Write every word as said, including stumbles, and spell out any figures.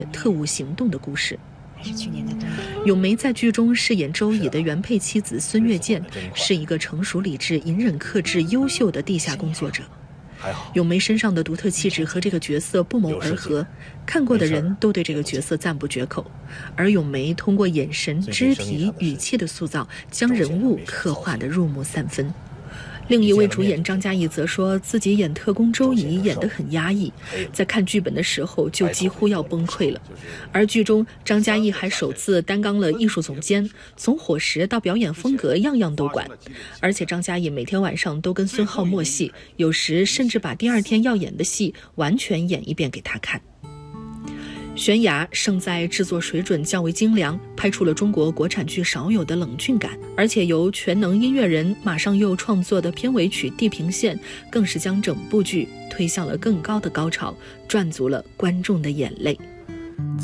特务行动的故事。 是去年的冬天， 咏梅在剧中饰演周乙的原配妻子孙月见，是一个成熟理智、隐忍克制、优秀的地下工作者。咏梅身上的独特气质和这个角色不谋而合，看过的人都对这个角色赞不绝口。而咏梅通过眼神、肢体、语气的塑造，将人物刻画得入木三分。另一位主演张嘉译则说自己演特工周乙演得很压抑，在看剧本的时候就几乎要崩溃了。而剧中张嘉译还首次担纲了艺术总监，从伙食到表演风格样样都管。而且张嘉译每天晚上都跟孙浩默戏，有时甚至把第二天要演的戏完全演一遍给他看。悬崖胜在制作水准较为精良，拍出了中国国产剧少有的冷峻感，而且由全能音乐人马上又创作的片尾曲《地平线》更是将整部剧推向了更高的高潮，赚足了观众的眼泪。